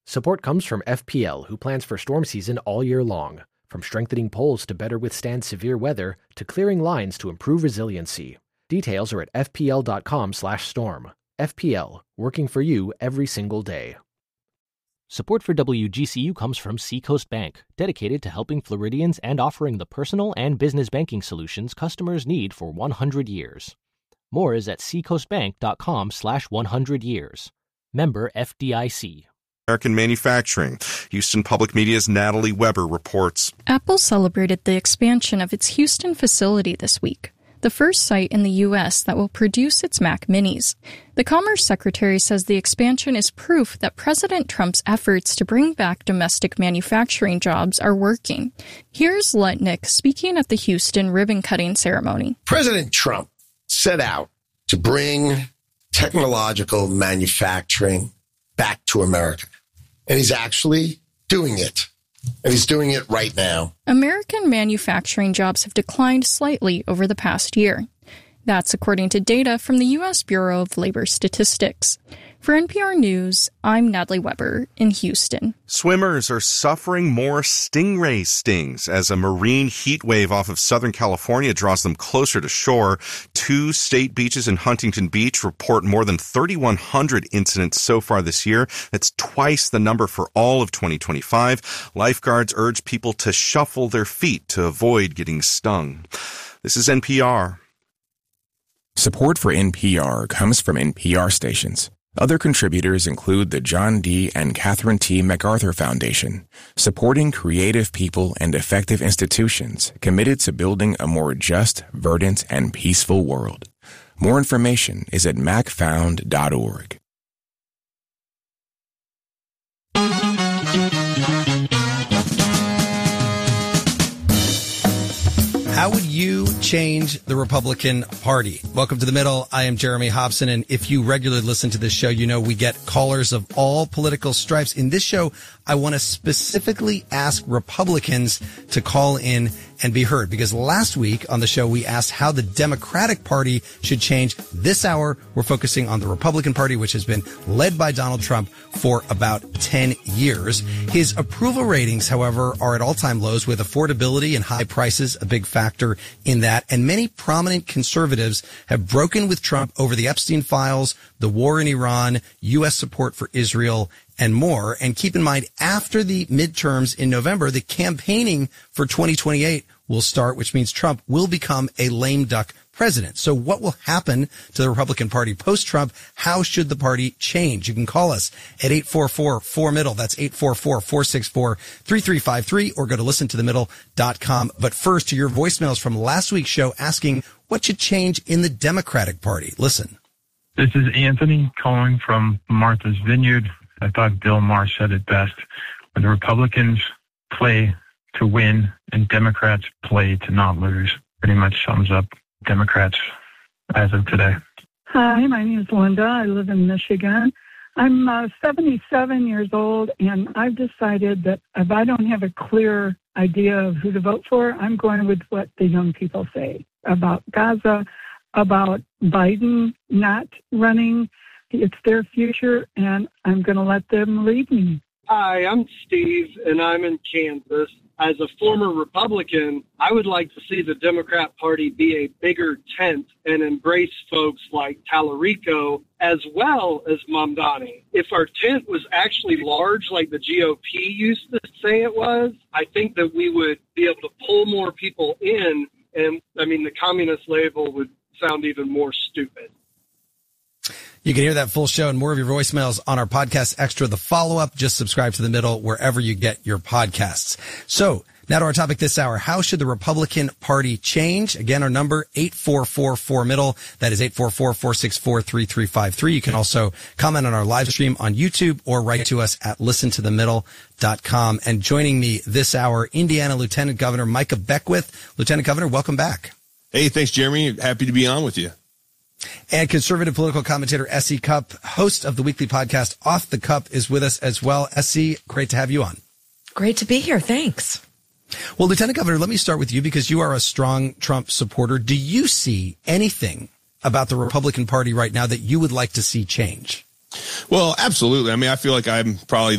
Support comes from FPL, who plans for storm season all year long. From strengthening poles to better withstand severe weather, to clearing lines to improve resiliency. Details are at fpl.com/storm. FPL, working for you every single day. Support for WGCU comes from Seacoast Bank, dedicated to helping Floridians and offering the personal and business banking solutions customers need for 100 years. More is at seacoastbank.com/100 years. Member FDIC. American manufacturing. Houston Public Media's Natalie Weber reports. Apple celebrated the expansion of its Houston facility this week, the first site in the U.S. that will produce its Mac Minis. The Commerce Secretary says the expansion is proof that President Trump's efforts to bring back domestic manufacturing jobs are working. Here's Lutnick speaking at the Houston ribbon-cutting ceremony. President Trump set out to bring technological manufacturing back to America. And he's actually doing it. And he's doing it right now. American manufacturing jobs have declined slightly over the past year. That's according to data from the U.S. Bureau of Labor Statistics. For NPR News, I'm Natalie Weber in Houston. Swimmers are suffering more stingray stings as a marine heat wave off of Southern California draws them closer to shore. 2 state beaches in Huntington Beach report more than 3,100 incidents so far this year. That's twice the number for all of 2025. Lifeguards urge people to shuffle their feet to avoid getting stung. This is NPR. Support for NPR comes from NPR stations. Other contributors include the John D. and Catherine T. MacArthur Foundation, supporting creative people and effective institutions committed to building a more just, verdant, and peaceful world. More information is at macfound.org. How would you change the Republican Party? Welcome to The Middle. I am Jeremy Hobson, and if you regularly listen to this show, you know we get callers of all political stripes. In this show, I want to specifically ask Republicans to call in and be heard, because last week on the show, we asked how the Democratic Party should change. This hour, we're focusing on the Republican Party, which has been led by Donald Trump for about 10 years. His approval ratings, however, are at all-time lows, with affordability and high prices a big factor in that. And many prominent conservatives have broken with Trump over the Epstein files, the war in Iran, U.S. support for Israel, and more. And keep in mind, after the midterms in November, the campaigning for 2028 will start, which means Trump will become a lame duck president. So what will happen to the Republican Party post-Trump? How should the party change? You can call us at 844-4MIDDLE. That's 844-464-3353, or go to listentothemiddle.com. But first, to your voicemails from last week's show asking what should change in the Democratic Party. Listen. This is Anthony calling from Martha's Vineyard. I thought Bill Maher said it best. When the Republicans play to win and Democrats play to not lose, pretty much sums up Democrats as of today. Hi, my name is Linda. I live in Michigan. I'm 77 years old, and I've decided that if I don't have a clear idea of who to vote for, I'm going with what the young people say about Gaza, about Biden not running. It's their future, and I'm going to let them lead me. Hi, I'm Steve, and I'm in Kansas. As a former Republican, I would like to see the Democrat Party be a bigger tent and embrace folks like Tallarico as well as Mamdani. If our tent was actually large like the GOP used to say it was, I think that we would be able to pull more people in, and, I mean, the communist label would sound even more stupid. You can hear that full show and more of your voicemails on our podcast extra, The Follow-Up. Just subscribe to The Middle wherever you get your podcasts. So now to our topic this hour. How should the Republican Party change? Again, our number, 844-4MIDDLE. That is 844-464-3353. You can also comment on our live stream on YouTube or write to us at listentothemiddle.com. And joining me this hour, Indiana Lieutenant Governor Micah Beckwith. Lieutenant Governor, welcome back. Hey, thanks, Jeremy. Happy to be on with you. And conservative political commentator S.E. Cupp, host of the weekly podcast Off the Cup, is with us as well. S.E., great to have you on. Great to be here. Thanks. Well, Lieutenant Governor, let me start with you because you are a strong Trump supporter. Do you see anything about the Republican Party right now that you would like to see change? Well, absolutely. I mean, I feel like I'm probably